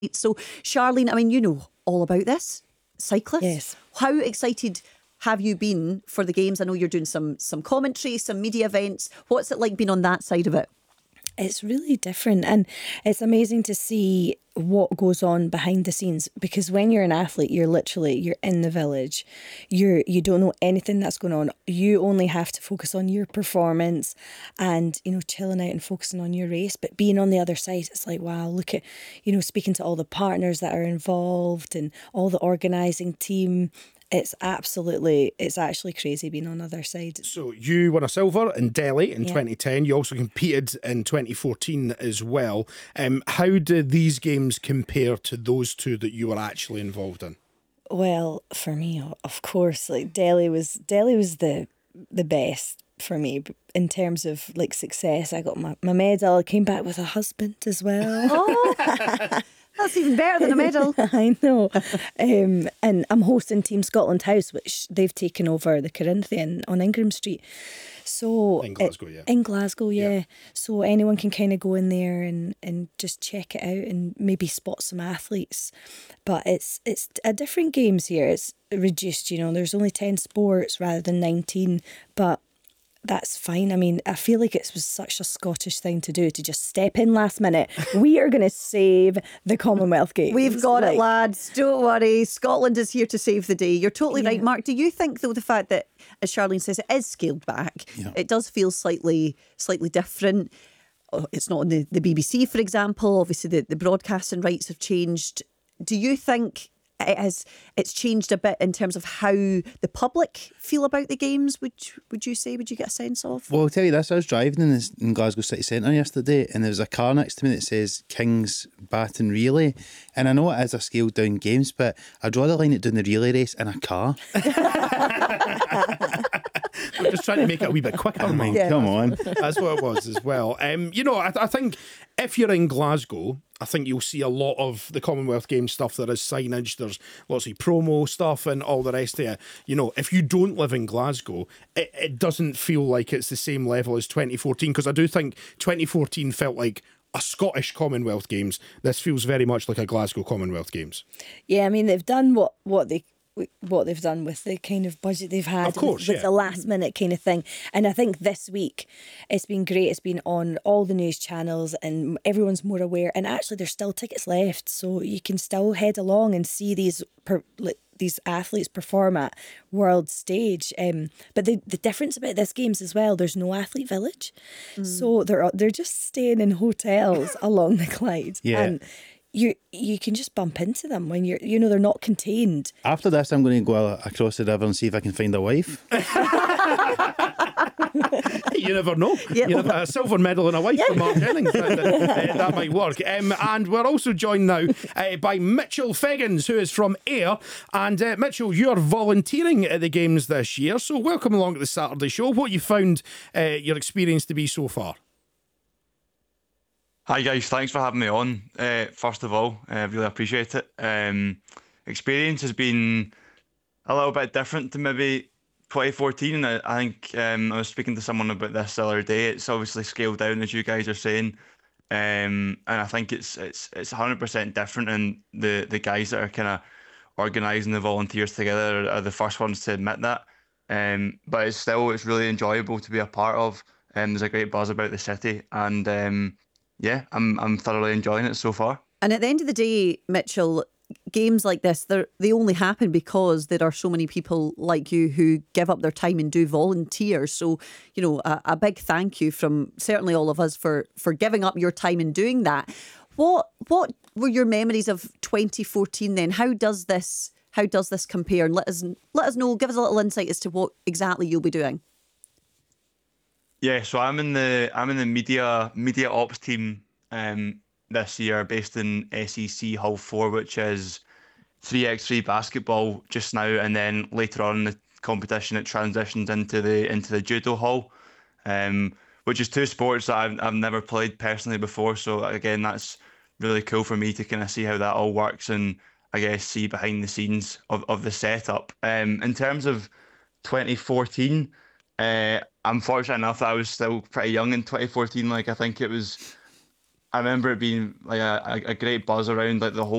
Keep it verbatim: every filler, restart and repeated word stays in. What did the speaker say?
So, Charlene, I mean, you know all about this, cyclists. Yes. How excited have you been for the games? I know you're doing some some commentary, some media events. What's it like being on that side of it? It's really different, and it's amazing to see what goes on behind the scenes, because when you're an athlete, you're literally you're in the village. You're you don't know anything that's going on. You only have to focus on your performance and, you know, chilling out and focusing on your race. But being on the other side, it's like, wow, look at, you know, speaking to all the partners that are involved and all the organising team. It's absolutely, it's actually crazy being on the other side. So you won a silver in Delhi in Yeah. twenty ten. You also competed in twenty fourteen as well. Um, how do these games compare to those two that you were actually involved in? Well, for me, of course, like Delhi was Delhi was the the best for me in terms of like success. I got my, my medal. I came back with a husband as well. Oh, that's even better than a medal. I know. Um, and I'm hosting Team Scotland House, which they've taken over the Corinthian on Ingram Street. So In Glasgow, it, yeah. In Glasgow, yeah. Yeah. So anyone can kind of go in there and, and just check it out and maybe spot some athletes. But it's it's a different games here. It's reduced, you know. There's only ten sports rather than nineteen, but that's fine. I mean, I feel like it was such a Scottish thing to do, to just step in last minute. We are going to save the Commonwealth Games. We've got Like, it, lads. Don't worry. Scotland is here to save the day. You're totally Yeah. right, Mark. Do you think, though, the fact that, as Charlene says, it is scaled back, Yeah. it does feel slightly slightly different? Oh, it's not on the, the B B C, for example. Obviously, the, the broadcasting rights have changed. Do you think it has it's changed a bit in terms of how the public feel about the games? Would would you say? Would you get a sense of? Well, I'll tell you this, I was driving in, this, in Glasgow City Centre yesterday, and there was a car next to me that says King's Baton Relay, and I know it is a scaled down games, but I draw the line at doing the relay race in a car. We're just trying to make it a wee bit quicker, I mean, Mark. come on. That's what it was as well. Um, you know, I, I think if you're in Glasgow, I think you'll see a lot of the Commonwealth Games stuff. There is signage, there's lots of promo stuff and all the rest of it. You know, if you don't live in Glasgow, it, it doesn't feel like it's the same level as twenty fourteen, because I do think twenty fourteen felt like a Scottish Commonwealth Games. This feels very much like a Glasgow Commonwealth Games. Yeah, I mean, they've done what, what they what they've done with the kind of budget they've had, Of course, with, with yeah. the last minute kind of thing. And I think this week it's been great. It's been on all the news channels and everyone's more aware. And actually, there's still tickets left, so you can still head along and see these per, like, these athletes perform at world stage. Um, but the the difference about this games as well, there's no athlete village, so they're they're just staying in hotels along the Clyde. Yeah. And you you can just bump into them when you're, you know, they're not contained. After this, I'm going to go across the river and see if I can find a wife. You never know. Yeah. You never, a silver medal and a wife for Mark Jennings. That, that, that might work. Um, and we're also joined now uh, by Mitchell Feggins, who is from Ayr. And uh, Mitchell, you're volunteering at the games this year. So welcome along to the Saturday show. What you found uh, your experience to be so far? Hi guys, thanks for having me on. Uh, first of all, I uh, really appreciate it. Um, experience has been a little bit different to maybe twenty fourteen. I, I think um, I was speaking to someone about this the other day. It's obviously scaled down, as you guys are saying, um, and I think it's it's it's one hundred percent different. And the the guys that are kind of organising the volunteers together are, are the first ones to admit that. Um, but it's still it's really enjoyable to be a part of. And um, there's a great buzz about the city, and um, yeah, I'm I'm thoroughly enjoying it so far. And at the end of the day, Mitchell, games like this, they they only happen because there are so many people like you who give up their time and do volunteer. So, you know, a, a big thank you from certainly all of us for for giving up your time and doing that. What what were your memories of twenty fourteen then? How does this how does this compare? And let us let us know, give us a little insight as to what exactly you'll be doing. Yeah, so I'm in the I'm in the media media ops team um, this year, based in S E C Hull four, which is three by three basketball just now, and then later on in the competition it transitions into the into the judo hall, um, which is two sports that I've I've never played personally before. So again, that's really cool for me to kind of see how that all works and I guess see behind the scenes of, of the setup. Um, in terms of twenty fourteen. Uh, I'm fortunate enough that I was still pretty young in twenty fourteen. Like I think it was, I remember it being like a, a great buzz around like the whole